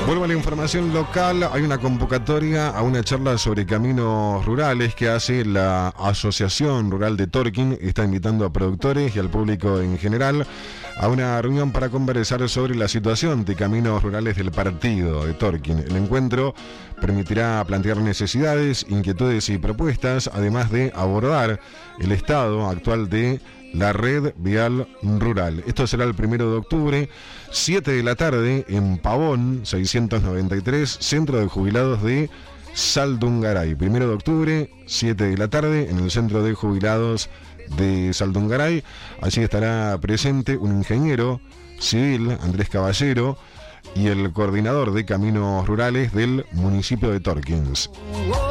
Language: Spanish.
Vuelvo a la información local. Hay una convocatoria a una charla sobre caminos rurales que hace la Asociación Rural de Torquín. Está invitando a productores y al público en general a una reunión para conversar sobre la situación de caminos rurales del partido de Torquín. El encuentro permitirá plantear necesidades, inquietudes y propuestas, además de abordar el estado actual de la red vial rural. Esto será el 1 de octubre, 7 de la tarde, en Pavón, 693, Centro de Jubilados de Saldungaray. 1 de octubre, 7 de la tarde, en el Centro de Jubilados de Saldungaray. Allí estará presente un ingeniero civil, Andrés Caballero, y el coordinador de caminos rurales del municipio de Torquín.